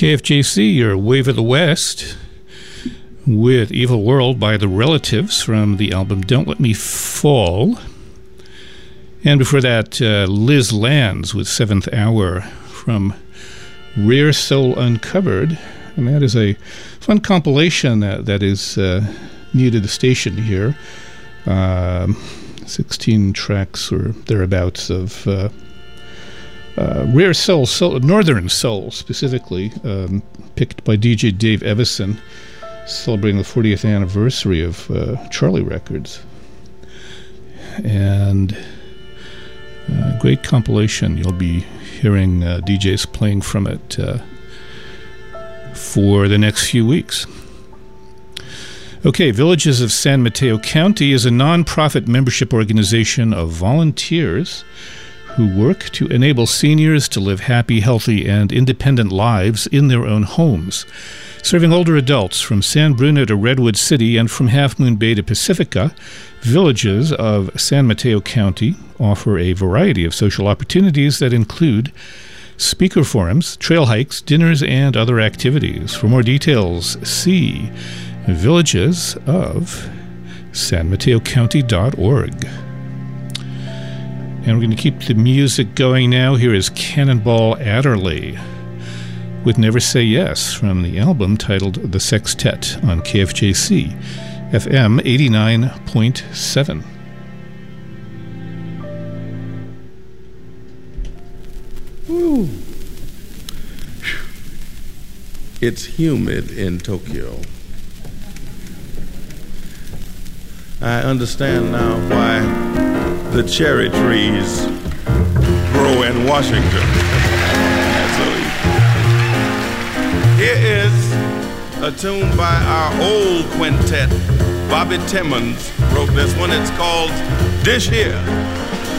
KFJC, your Wave of the West, with Evil World by The Relatives from the album Don't Let Me Fall. And before that, Liz Lands with Seventh Hour from Rare Soul Uncovered. And that is a fun compilation that is new to the station here. 16 tracks or thereabouts of Rare Soul, Northern Soul specifically, picked by DJ Dave Evison, celebrating the 40th anniversary of Charlie Records. And great compilation. You'll be hearing DJs playing from it for the next few weeks. Okay, Villages of San Mateo County is a non-profit membership organization of volunteers who work to enable seniors to live happy, healthy, and independent lives in their own homes. Serving older adults from San Bruno to Redwood City and from Half Moon Bay to Pacifica, Villages of San Mateo County offer a variety of social opportunities that include speaker forums, trail hikes, dinners, and other activities. For more details, see Villages of SanMateoCounty.org. And we're going to keep the music going now. Here is Cannonball Adderley with Never Say Yes from the album titled The Sextet on KFJC, FM 89.7. Woo. It's humid in Tokyo. I understand now why the cherry trees grow in Washington. Here is a tune by our old quintet. Bobby Timmons wrote this one. It's called Dish Here.